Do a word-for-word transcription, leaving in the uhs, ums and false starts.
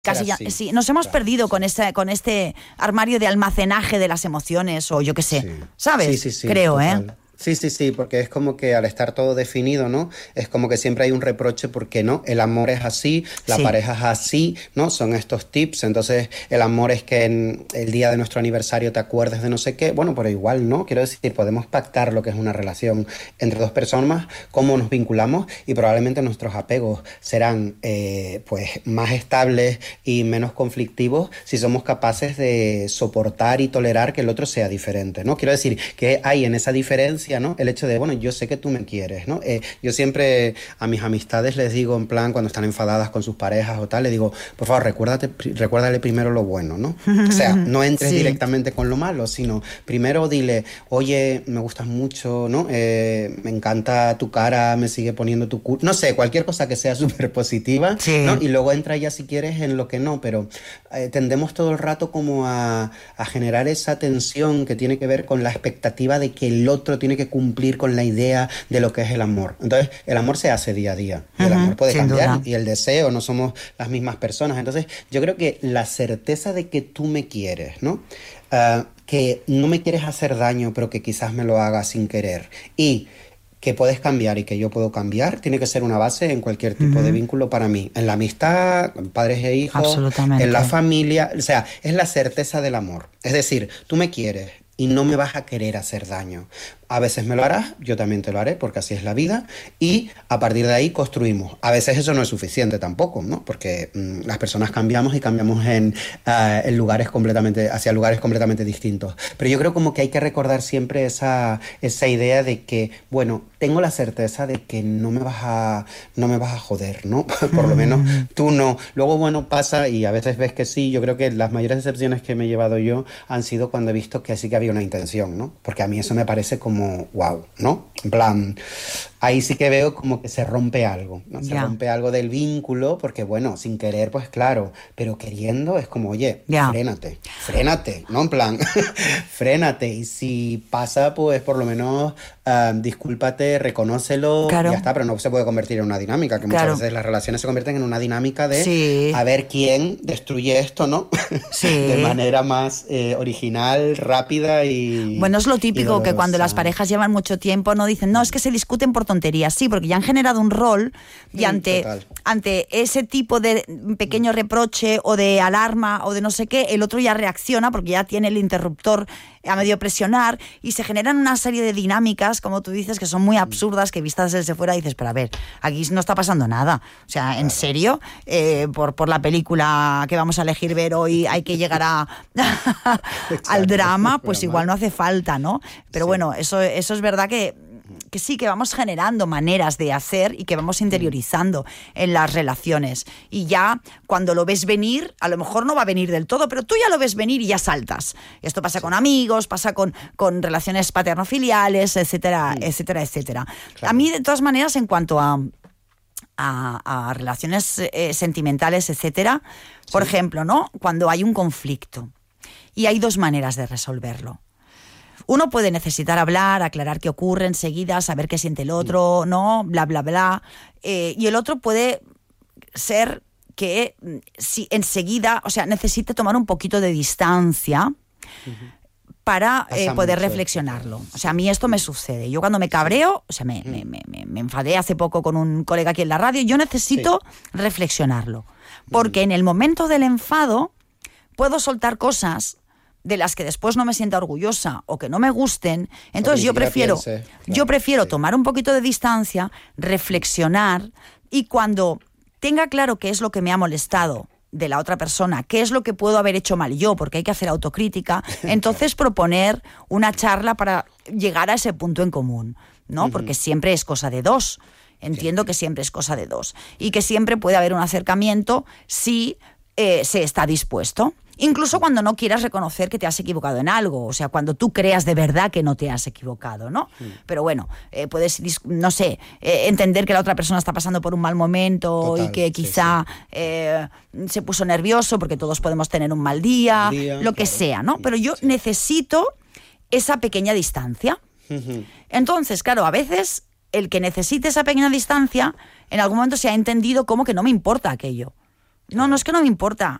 Casi ya, sí, nos hemos claro, perdido sí. con este con este armario de almacenaje de las emociones o yo qué sé, sí. ¿sabes? Sí, sí, sí, creo, total. ¿eh? Sí, sí, sí, porque es como que al estar todo definido, ¿no? Es como que siempre hay un reproche porque, ¿no? El amor es así, la sí. pareja es así, ¿no? Son estos tips, entonces el amor es que en el día de nuestro aniversario te acuerdes de no sé qué, bueno, pero igual, ¿no? Quiero decir, podemos pactar lo que es una relación entre dos personas, cómo nos vinculamos y probablemente nuestros apegos serán, eh, pues, más estables y menos conflictivos si somos capaces de soportar y tolerar que el otro sea diferente, ¿no? Quiero decir, que hay en esa diferencia, ¿no? El hecho de, bueno, yo sé que tú me quieres, ¿no? Eh, yo siempre a mis amistades les digo, en plan, cuando están enfadadas con sus parejas o tal, les digo, por favor, recuérdate, recuérdale primero lo bueno, ¿no? O sea, no entres sí. directamente con lo malo, sino primero dile, oye, me gustas mucho, ¿no? Eh, me encanta tu cara, me sigue poniendo tu culo, no sé, cualquier cosa que sea súper positiva, sí. ¿no? Y luego entra ya si quieres en lo que no, pero eh, tendemos todo el rato como a, a generar esa tensión que tiene que ver con la expectativa de que el otro tiene que cumplir con la idea de lo que es el amor. Entonces, el amor se hace día a día. Y el uh-huh, amor puede cambiar duda. Y el deseo, no somos las mismas personas. Entonces, yo creo que la certeza de que tú me quieres, ¿no? Uh, que no me quieres hacer daño, pero que quizás me lo hagas sin querer. Y que puedes cambiar y que yo puedo cambiar, tiene que ser una base en cualquier tipo uh-huh. de vínculo para mí. En la amistad, en padres e hijos, en la familia. O sea, es la certeza del amor. Es decir, tú me quieres y no me vas a querer hacer daño. A veces me lo harás, yo también te lo haré, porque así es la vida, y a partir de ahí construimos. A veces eso no es suficiente tampoco, ¿no? Porque mmm, las personas cambiamos y cambiamos en, uh, en lugares completamente, hacia lugares completamente distintos. Pero yo creo como que hay que recordar siempre esa, esa idea de que, bueno, tengo la certeza de que no me vas a, no me vas a joder, ¿no? Por lo menos tú no. Luego, bueno, pasa y a veces ves que sí. Yo creo que las mayores decepciones que me he llevado yo han sido cuando he visto que sí que había una intención, ¿no? Porque a mí eso me parece como como wow, ¿no? En plan, ahí sí que veo como que se rompe algo, ¿no? Se yeah. rompe algo del vínculo, porque bueno, sin querer, pues claro, pero queriendo es como, oye, yeah. frénate, frénate, ¿no? En plan, frénate, y si pasa, pues por lo menos uh, discúlpate, reconócelo, claro. ya está, pero no se puede convertir en una dinámica, que muchas claro. veces las relaciones se convierten en una dinámica de sí. a ver quién destruye esto, ¿no? Sí. De manera más eh, original, rápida y... Bueno, es lo típico que cuando las parejas llevan mucho tiempo no dicen, no, es que se discuten por tonterías, sí, porque ya han generado un rol y ante, ante ese tipo de pequeño reproche o de alarma o de no sé qué, el otro ya reacciona porque ya tiene el interruptor a medio presionar y se generan una serie de dinámicas, como tú dices, que son muy absurdas, que vistas desde fuera dices, pero a ver, aquí no está pasando nada. O sea, ¿en serio? Eh, por, por la película que vamos a elegir ver hoy hay que llegar a al drama, pues igual no hace falta, ¿no? Pero sí. bueno, eso, eso es verdad que que sí, que vamos generando maneras de hacer y que vamos interiorizando en las relaciones. Y ya cuando lo ves venir, a lo mejor no va a venir del todo, pero tú ya lo ves venir y ya saltas. Esto pasa sí. con amigos, pasa con, con relaciones paterno-filiales, etcétera, sí. etcétera, etcétera. Claro. A mí, de todas maneras, en cuanto a, a, a relaciones eh, sentimentales, etcétera, sí. por ejemplo, ¿no? Cuando hay un conflicto y hay dos maneras de resolverlo. Uno puede necesitar hablar, aclarar qué ocurre enseguida, saber qué siente el otro, ¿no? Bla, bla, bla. Eh, y el otro puede ser que si enseguida, o sea, necesite tomar un poquito de distancia uh-huh. para eh, poder mucho. reflexionarlo. O sea, a mí esto me sucede. Yo cuando me cabreo, o sea, me, uh-huh. me, me, me enfadé hace poco con un colega aquí en la radio, yo necesito sí. reflexionarlo. Porque uh-huh. en el momento del enfado puedo soltar cosas de las que después no me sienta orgullosa o que no me gusten, entonces yo prefiero, piense, claro, yo prefiero sí. tomar un poquito de distancia, reflexionar y cuando tenga claro qué es lo que me ha molestado de la otra persona, qué es lo que puedo haber hecho mal yo, porque hay que hacer autocrítica, entonces proponer una charla para llegar a ese punto en común, ¿no? Uh-huh. Porque siempre es cosa de dos. Entiendo sí. que siempre es cosa de dos y que siempre puede haber un acercamiento si eh, se está dispuesto. Incluso cuando no quieras reconocer que te has equivocado en algo, o sea, cuando tú creas de verdad que no te has equivocado, ¿no? Sí. Pero bueno, eh, puedes, no sé, eh, entender que la otra persona está pasando por un mal momento. Total, y que quizá sí, sí. Eh, se puso nervioso porque todos podemos tener un mal día, día lo que claro. sea, ¿no? Pero yo sí. necesito esa pequeña distancia. Uh-huh. Entonces, claro, a veces el que necesite esa pequeña distancia, en algún momento se ha entendido como que no me importa aquello. No, no es que no me importa.